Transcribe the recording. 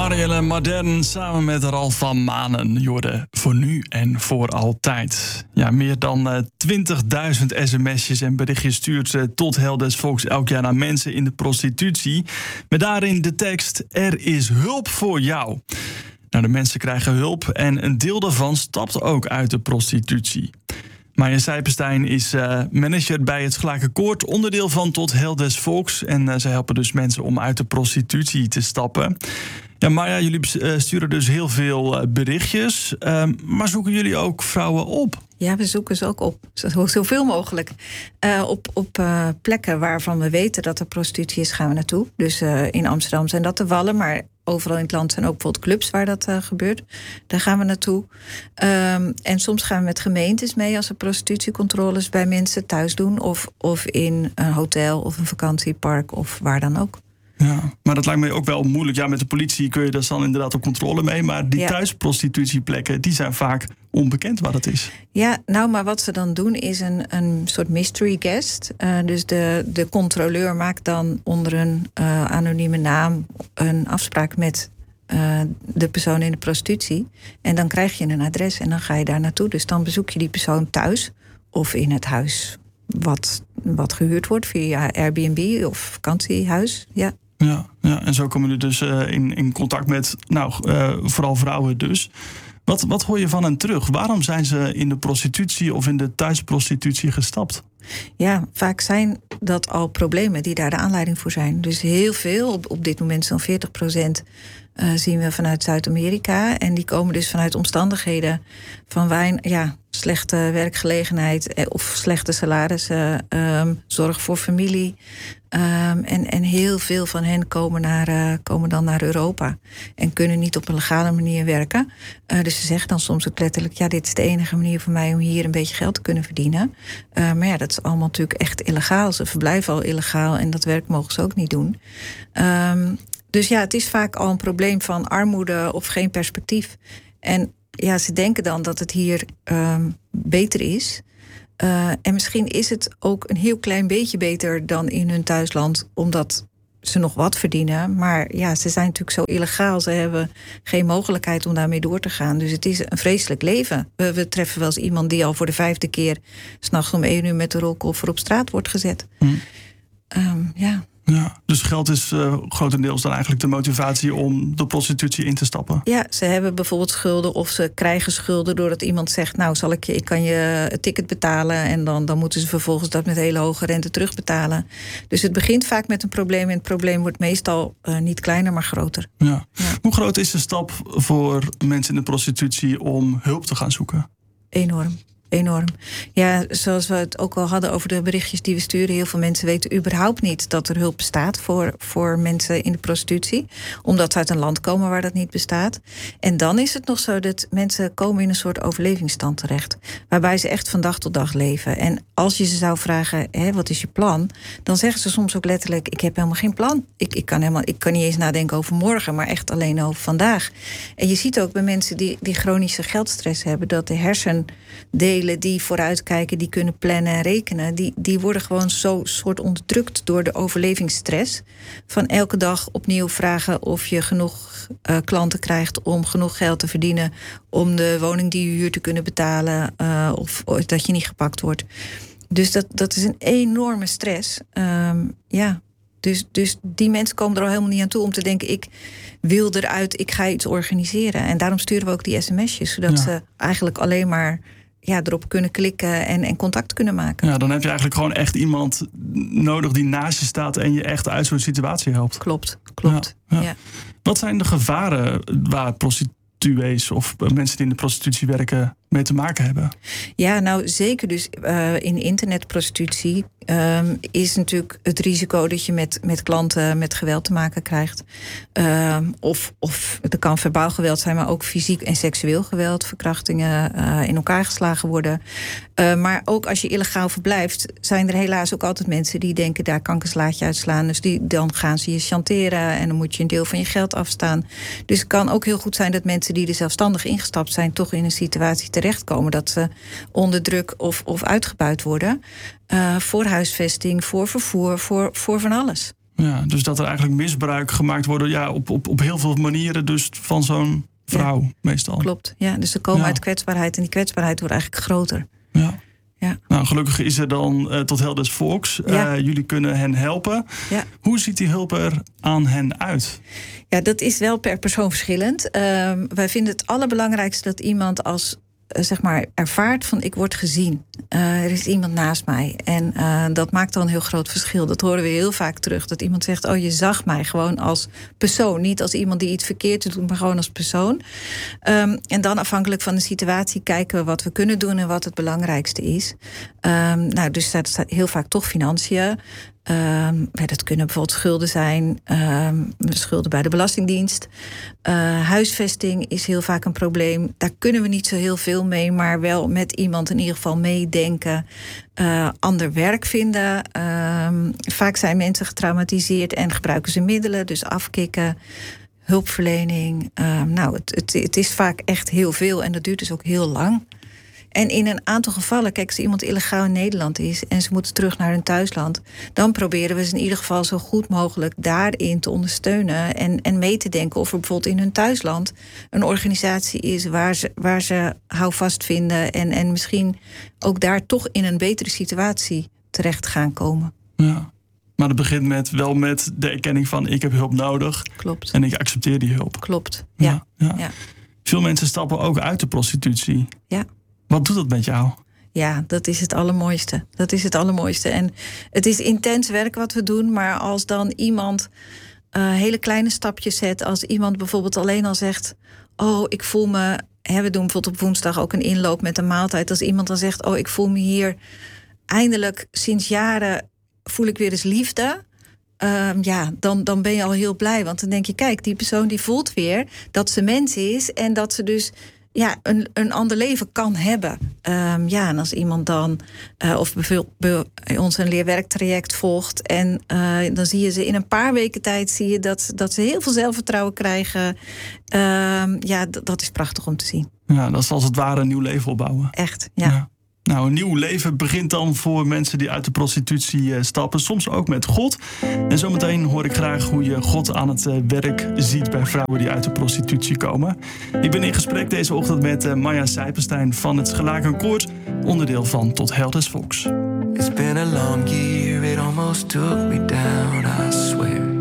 Marielle Modern samen met Ralf van Manen. Jorde voor nu en voor altijd. Ja, meer dan 20.000 sms'jes en berichtjes stuurt Tot Hel des Volks elk jaar naar mensen in de prostitutie. Met daarin de tekst: er is hulp voor jou. Nou, de mensen krijgen hulp en een deel daarvan stapt ook uit de prostitutie. Marja Sijpenstein is manager bij het Gelijke Koord, onderdeel van Tot Hel des Volks. En ze helpen dus mensen om uit de prostitutie te stappen. Ja, Marja, jullie sturen dus heel veel berichtjes. Maar zoeken jullie ook vrouwen op? Ja, we zoeken ze ook op. Zoveel mogelijk. Op plekken waarvan we weten dat er prostitutie is, gaan we naartoe. Dus in Amsterdam zijn dat de Wallen, maar overal in het land zijn ook bijvoorbeeld clubs waar dat gebeurt. Daar gaan we naartoe. En soms gaan we met gemeentes mee als we prostitutiecontroles bij mensen thuis doen. Of in een hotel of een vakantiepark of waar dan ook. Ja, maar dat lijkt me ook wel moeilijk. Ja, met de politie kun je daar dan inderdaad op controle mee. Maar die thuisprostitutieplekken, die zijn vaak onbekend waar dat is. Ja, nou, maar wat ze dan doen is een soort mystery guest. Dus de controleur maakt dan onder een anonieme naam een afspraak met de persoon in de prostitutie. En dan krijg je een adres en dan ga je daar naartoe. Dus dan bezoek je die persoon thuis of in het huis wat gehuurd wordt via Airbnb of vakantiehuis. Ja. Ja, en zo komen jullie dus in contact met, vooral vrouwen dus. Wat hoor je van hen terug? Waarom zijn ze in de prostitutie of in de thuisprostitutie gestapt? Ja, vaak zijn dat al problemen die daar de aanleiding voor zijn. Dus heel veel, op dit moment zo'n 40% zien we vanuit Zuid-Amerika. En die komen dus vanuit omstandigheden van slechte werkgelegenheid of slechte salarissen, zorg voor familie. En heel veel van hen komen dan naar Europa en kunnen niet op een legale manier werken. Dus ze zeggen dan soms ook letterlijk: ja, dit is de enige manier voor mij om hier een beetje geld te kunnen verdienen. Maar ja, dat is allemaal natuurlijk echt illegaal. Ze verblijven al illegaal en dat werk mogen ze ook niet doen. Dus ja, het is vaak al een probleem van armoede of geen perspectief. En ja, ze denken dan dat het hier beter is. En misschien is het ook een heel klein beetje beter dan in hun thuisland, omdat ze nog wat verdienen. Maar ja, ze zijn natuurlijk zo illegaal. Ze hebben geen mogelijkheid om daarmee door te gaan. Dus het is een vreselijk leven. We treffen wel eens iemand die al voor de 5e keer 's nachts om 1 uur met de rolkoffer op straat wordt gezet. Ja, dus geld is grotendeels dan eigenlijk de motivatie om de prostitutie in te stappen. Ja, ze hebben bijvoorbeeld schulden of ze krijgen schulden doordat iemand zegt: nou, ik kan je het ticket betalen. En dan moeten ze vervolgens dat met hele hoge rente terugbetalen. Dus het begint vaak met een probleem en het probleem wordt meestal niet kleiner, maar groter. Ja. Hoe groot is de stap voor mensen in de prostitutie om hulp te gaan zoeken? Enorm. Ja, zoals we het ook al hadden over de berichtjes die we sturen. Heel veel mensen weten überhaupt niet dat er hulp bestaat voor mensen in de prostitutie. Omdat ze uit een land komen waar dat niet bestaat. En dan is het nog zo dat mensen komen in een soort overlevingsstand terecht. Waarbij ze echt van dag tot dag leven. En als je ze zou vragen: wat is je plan? Dan zeggen ze soms ook letterlijk: ik heb helemaal geen plan. Ik kan niet eens nadenken over morgen, maar echt alleen over vandaag. En je ziet ook bij mensen die chronische geldstress hebben, dat de hersendelen die vooruitkijken, die kunnen plannen en rekenen, die worden gewoon zo soort onderdrukt door de overlevingsstress. Van elke dag opnieuw vragen of je genoeg klanten krijgt om genoeg geld te verdienen om de woning die je huurt te kunnen betalen, of dat je niet gepakt wordt. Dus dat is een enorme stress. Dus die mensen komen er al helemaal niet aan toe om te denken: ik wil eruit, ik ga iets organiseren. En daarom sturen we ook die sms'jes, zodat ze eigenlijk alleen maar erop kunnen klikken en contact kunnen maken. Ja, dan heb je eigenlijk gewoon echt iemand nodig die naast je staat en je echt uit zo'n situatie helpt. Klopt. Ja. Wat zijn de gevaren waar prostituees of mensen die in de prostitutie werken mee te maken hebben? Ja, nou zeker dus in internetprostitutie is natuurlijk het risico dat je met klanten met geweld te maken krijgt. Of er kan verbaal geweld zijn, maar ook fysiek en seksueel geweld, verkrachtingen, in elkaar geslagen worden. Maar ook als je illegaal verblijft, zijn er helaas ook altijd mensen die denken: daar kan ik een slaatje uitslaan. Dus dan gaan ze je chanteren en dan moet je een deel van je geld afstaan. Dus het kan ook heel goed zijn dat mensen die er zelfstandig ingestapt zijn toch in een situatie terechtkomen dat ze onder druk of uitgebuit worden. Voor huisvesting, voor vervoer, voor van alles. Ja, dus dat er eigenlijk misbruik gemaakt wordt op heel veel manieren dus van zo'n vrouw meestal. Klopt, ja. Dus ze komen uit kwetsbaarheid en die kwetsbaarheid wordt eigenlijk groter. Ja. Ja. Nou, gelukkig is er dan Tot Heil des Volks. Jullie kunnen hen helpen. Ja. Hoe ziet die hulp er aan hen uit? Ja, dat is wel per persoon verschillend. Wij vinden het allerbelangrijkste dat iemand als ervaart van ik word gezien. Er is iemand naast mij. En dat maakt dan een heel groot verschil. Dat horen we heel vaak terug. Dat iemand zegt, je zag mij gewoon als persoon. Niet als iemand die iets verkeerd doet, maar gewoon als persoon. En dan afhankelijk van de situatie kijken we wat we kunnen doen en wat het belangrijkste is. Dus dat staat heel vaak toch financiën. Dat kunnen bijvoorbeeld schulden zijn, schulden bij de Belastingdienst. Huisvesting is heel vaak een probleem. Daar kunnen we niet zo heel veel mee, maar wel met iemand in ieder geval meedenken. Ander werk vinden. Vaak zijn mensen getraumatiseerd en gebruiken ze middelen, dus afkicken, hulpverlening. Het is vaak echt heel veel en dat duurt dus ook heel lang. En in een aantal gevallen, kijk, als iemand illegaal in Nederland is en ze moeten terug naar hun thuisland, dan proberen we ze in ieder geval zo goed mogelijk daarin te ondersteunen en mee te denken of er bijvoorbeeld in hun thuisland een organisatie is waar ze houvast vinden en misschien ook daar toch in een betere situatie terecht gaan komen. Ja. Maar het begint met de erkenning van ik heb hulp nodig. Klopt. En ik accepteer die hulp. Klopt, ja. Veel mensen stappen ook uit de prostitutie. Ja. Wat doet dat met jou? Ja, dat is het allermooiste. En het is intens werk wat we doen, maar als dan iemand hele kleine stapjes zet, als iemand bijvoorbeeld alleen al zegt, ik voel me, we doen bijvoorbeeld op woensdag ook een inloop met een maaltijd, als iemand dan zegt, ik voel me hier eindelijk sinds jaren, voel ik weer eens liefde. Dan ben je al heel blij, want dan denk je, kijk, die persoon die voelt weer dat ze mens is en dat ze dus een ander leven kan hebben. En als iemand dan of bijvoorbeeld bij ons een leerwerktraject volgt en dan zie je ze in een paar weken tijd dat ze heel veel zelfvertrouwen krijgen. Dat is prachtig om te zien. Ja, dat is als het ware een nieuw leven opbouwen. Echt, ja. Nou, een nieuw leven begint dan voor mensen die uit de prostitutie stappen. Soms ook met God. En zometeen hoor ik graag hoe je God aan het werk ziet bij vrouwen die uit de prostitutie komen. Ik ben in gesprek deze ochtend met Maya Sijpenstein van het Gelakenkoord, onderdeel van Tot Heil des Volks. It's been a long year, it almost took me down, I swear.